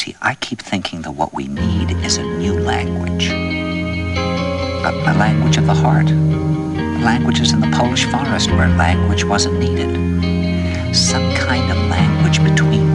see, I keep thinking that what we need is a new language. A language of the heart. Languages in the Polish forest where language wasn't needed. Some kind of language between